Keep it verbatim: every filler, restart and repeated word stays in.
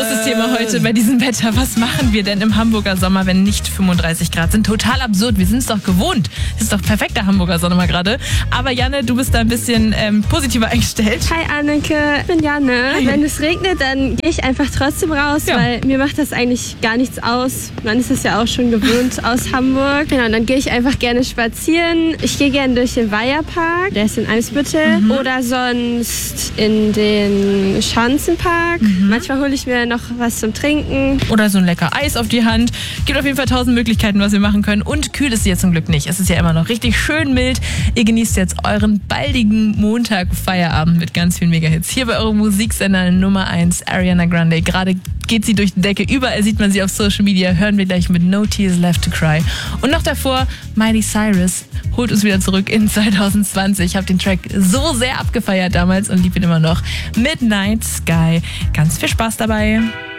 großes Thema heute bei diesem Wetter. Was machen wir denn im Hamburger Sommer, wenn nicht fünfunddreißig Grad sind? Total absurd. Wir sind es doch gewohnt. Es ist doch perfekter Hamburger Sommer gerade. Aber Janne, du bist da ein bisschen ähm, positiver eingestellt. Hi Anneke, ich bin Janne. Hi. Wenn es regnet, dann gehe ich einfach trotzdem raus, ja. weil mir macht das eigentlich gar nichts aus. Man ist es ja auch schon gewöhnt aus Hamburg. Genau, dann gehe ich einfach gerne spazieren. Ich gehe gerne durch den Weiherpark, der ist in Eimsbüttel. Mhm. Oder sonst in den Schanzenpark. Mhm. Manchmal hole ich mir noch was zum Trinken. Oder so ein lecker Eis auf die Hand. Gibt auf jeden Fall tausend Möglichkeiten, was wir machen können. Und kühl ist es jetzt zum Glück nicht. Es ist ja immer noch richtig schön mild. Ihr genießt jetzt euren baldigen Montag Feierabend mit ganz vielen Mega-Hits. Hier bei eurem Musiksender Nummer eins, Ariana Grande. Gerade geht sie durch die Decke. Überall sieht man sie auf Social Media. Hören wir gleich mit No Tears Left to Cry. Und noch davor, Miley Cyrus holt uns wieder zurück in zwanzig zwanzig. Ich habe den Track so sehr abgefeiert damals und liebe ihn immer noch. Midnight Sky. Ganz viel Spaß dabei.